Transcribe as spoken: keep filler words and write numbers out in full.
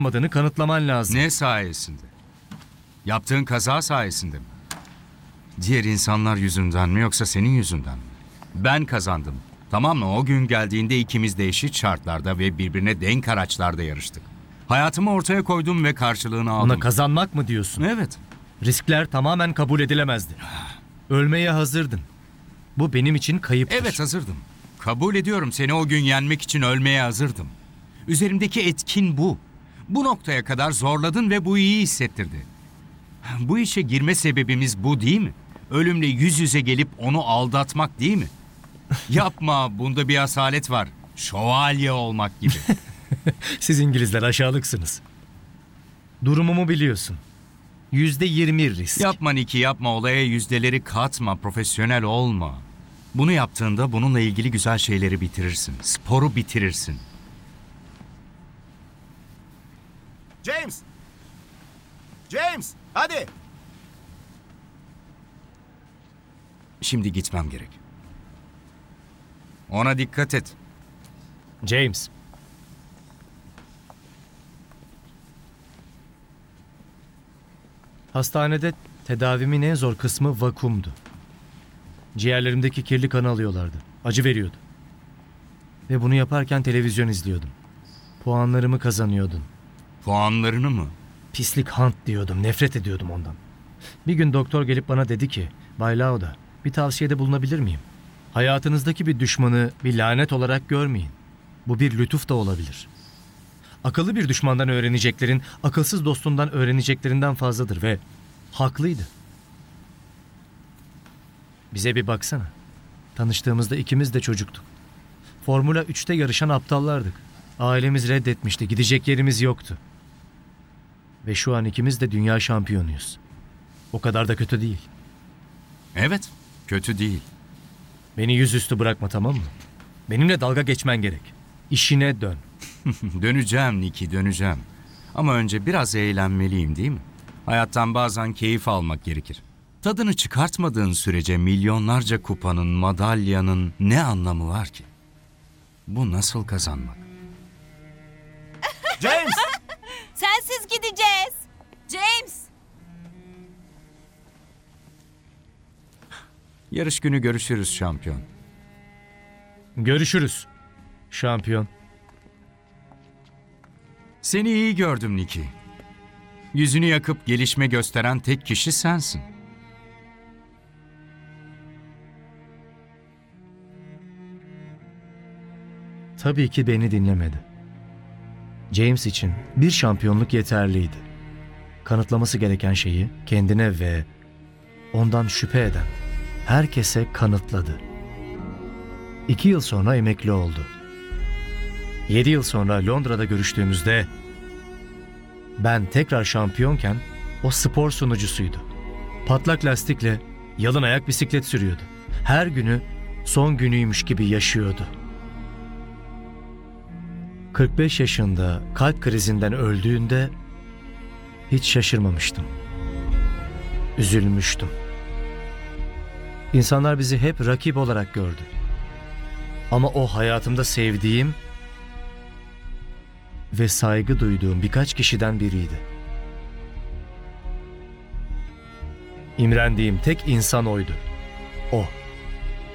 olmadığını kanıtlaman lazım. Ne sayesinde? Yaptığın kaza sayesinde mi? Diğer insanlar yüzünden mi yoksa senin yüzünden mi? Ben kazandım. Tamam mı? O gün geldiğinde ikimiz de eşit şartlarda ve birbirine denk araçlarda yarıştık. Hayatımı ortaya koydum ve karşılığını aldım. Buna kazanmak mı diyorsun? Evet. Riskler tamamen kabul edilemezdi. Ölmeye hazırdın. Bu benim için kayıptır. Evet, hazırdım. Kabul ediyorum, seni o gün yenmek için ölmeye hazırdım. Üzerimdeki etkin bu. Bu noktaya kadar zorladın ve bu iyi hissettirdi. Bu işe girme sebebimiz bu değil mi? Ölümle yüz yüze gelip onu aldatmak değil mi? Yapma, bunda bir asalet var. Şövalye olmak gibi. Siz İngilizler aşağılıksınız. Durumumu biliyorsun. Yüzde yirmi risk. Yapma Niki, yapma, olaya yüzdeleri katma, profesyonel olma. Bunu yaptığında bununla ilgili güzel şeyleri bitirirsin. Sporu bitirirsin. James! James! Hadi! Şimdi gitmem gerek. Ona dikkat et. James. Hastanede tedavimin en zor kısmı vakumdu. Ciğerlerimdeki kirli kanı alıyorlardı. Acı veriyordu. Ve bunu yaparken televizyon izliyordum. Puanlarımı kazanıyordun. Puanlarını mı? Pislik Hunt diyordum. Nefret ediyordum ondan. Bir gün doktor gelip bana dedi ki, Bay Lauda, bir tavsiyede bulunabilir miyim? Hayatınızdaki bir düşmanı bir lanet olarak görmeyin. Bu bir lütuf da olabilir. Akıllı bir düşmandan öğreneceklerin, akılsız dostundan öğreneceklerinden fazladır ve haklıydı. Bize bir baksana. Tanıştığımızda ikimiz de çocuktuk. Formula üçte yarışan aptallardık. Ailemiz reddetmişti, gidecek yerimiz yoktu. Ve şu an ikimiz de dünya şampiyonuyuz. O kadar da kötü değil. Evet, kötü değil. Beni yüzüstü bırakma, tamam mı? Benimle dalga geçmen gerek. İşine dön. Döneceğim Niki, döneceğim. Ama önce biraz eğlenmeliyim değil mi? Hayattan bazen keyif almak gerekir. Tadını çıkartmadığın sürece milyonlarca kupanın, madalyanın ne anlamı var ki? Bu nasıl kazanmak? James! Sensiz gideceğiz. James! Yarış günü görüşürüz şampiyon. Görüşürüz, şampiyon. Seni iyi gördüm Niki. Yüzünü yakıp gelişme gösteren tek kişi sensin. Tabii ki beni dinlemedi. James için bir şampiyonluk yeterliydi. Kanıtlaması gereken şeyi kendine ve ondan şüphe eden herkese kanıtladı. İki yıl sonra emekli oldu. Yedi yıl sonra Londra'da görüştüğümüzde ben tekrar şampiyonken o spor sunucusuydu. Patlak lastikle yalın ayak bisiklet sürüyordu. Her günü son günüymüş gibi yaşıyordu. kırk beş yaşında kalp krizinden öldüğünde hiç şaşırmamıştım. Üzülmüştüm. İnsanlar bizi hep rakip olarak gördü. Ama o hayatımda sevdiğim ve saygı duyduğum birkaç kişiden biriydi. İmrendiğim tek insan oydu. O.